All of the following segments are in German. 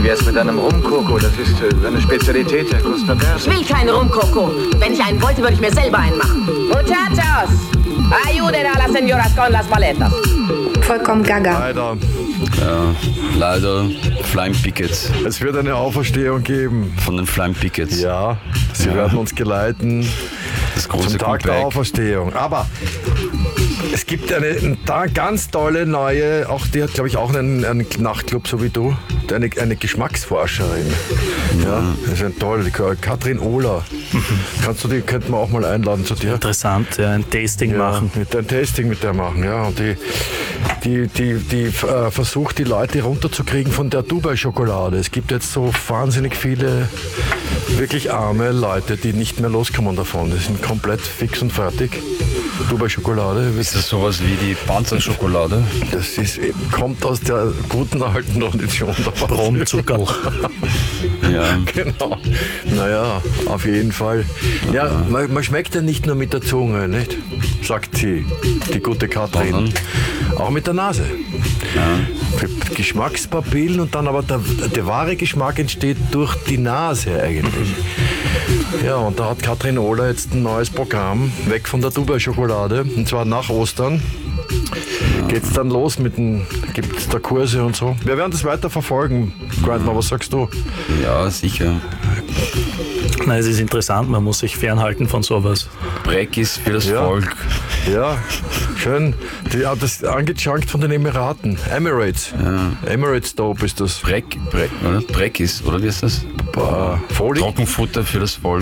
wär's mit einem Rumkoko? Das ist eine Spezialität der Costa Verde. Ich will keinen Rumkoko. Wenn ich einen wollte, würde ich mir selber einen machen. Muchachos, ayuden a las señoras con las maletas. Vollkommen gaga. Leider. Ja, leider Flying Pickets. Es wird eine Auferstehung geben. Von den Flying Pickets. Ja, sie werden uns geleiten Das große zum Tag der Comeback. Auferstehung. Aber es gibt eine ganz tolle neue, auch die hat, glaube ich, auch einen Nachtclub, so wie du, eine Geschmacksforscherin. Ja, das ist ein toll, die Katrin Ohler. Könnten wir auch mal einladen zu dir. Interessant, ja, ein Tasting machen. Ein Tasting mit der machen, ja. Und die versucht, die Leute runterzukriegen von der Dubai-Schokolade. Es gibt jetzt so wahnsinnig viele wirklich arme Leute, die nicht mehr loskommen davon. Die sind komplett fix und fertig. Dubai-Schokolade. Ist das sowas wie die Panzerschokolade? Das kommt aus der guten alten Tradition. Bromzuckerl. Ja. Genau. Naja, auf jeden Fall. Ja, man schmeckt ja nicht nur mit der Zunge, nicht? Sagt sie, die gute Katrin. Sondern? Auch mit der Nase. Ja. Für Geschmackspapillen und dann aber der wahre Geschmack entsteht durch die Nase eigentlich. Ja, und da hat Katrin Ohler jetzt ein neues Programm, weg von der Dubai-Schokolade, und zwar nach Ostern. Geht's dann los gibt es da Kurse und so. Wir werden das weiter verfolgen. Grindner, was sagst du? Ja, sicher. Nein, es ist interessant, man muss sich fernhalten von sowas. Breck ist für das Ja. Volk. Ja, schön. Das angejunkt von den Emiraten. Emirates. Ja. Emirates Dope ist das. Breck, oder? Breck ist, oder wie ist das? Folie? Trockenfutter für das Volk.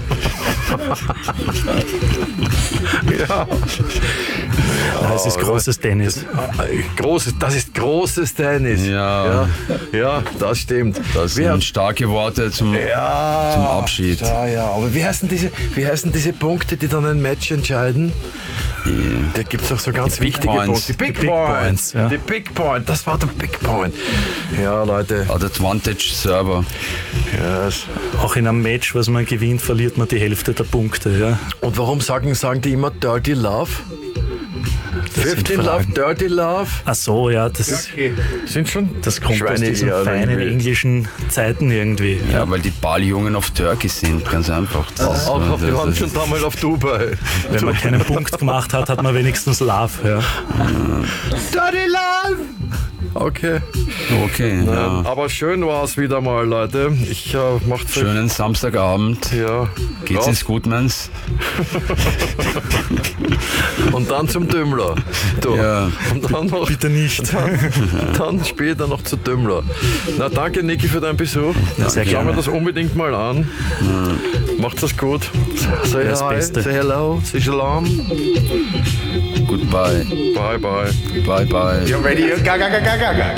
Ja. Das ist großes Tennis. Das ist großes Tennis. Ja. Ja, das stimmt. Das sind starke Worte zum Abschied. Ja, aber wie heißen diese Punkte, die dann ein Match entscheiden? Da gibt es auch so ganz wichtige Points. Punkte. Die Big Big Points. Points, ja. Die Big Point, das war der Big Point. Ja, Leute. Advantage Server. Yes. Auch in einem Match, was man gewinnt, verliert man die Hälfte der Punkte. Ja. Und warum sagen die immer Dirty Love? 15 Love, Dirty Love? Ach so, ja, das Sind schon kommt aus Schweine diesen eher feinen irgendwie. englischen Zeiten irgendwie. Ja, weil die Balljungen auf Türkisch sind, ganz einfach. Wir waren schon damals auf Dubai. Wenn man keinen Punkt gemacht hat, hat man wenigstens Love. Ja. Dirty Love! Okay. Okay, ja. Aber schön war es wieder mal, Leute. Ich mach's Schönen Samstagabend. Ja. Geht's ins Gutmanns? Und dann zum Dümmler. Du. Ja. Und dann noch, Bitte nicht. dann später noch zu Dümmler. Na, danke, Niki, für deinen Besuch. sehr Schauen wir gerne. das unbedingt mal an. Macht das gut. Say Das hi, Beste. say hello, say shalom. Goodbye. Bye, bye. Bye, bye. You're ready? Gaga, gaga, gaga.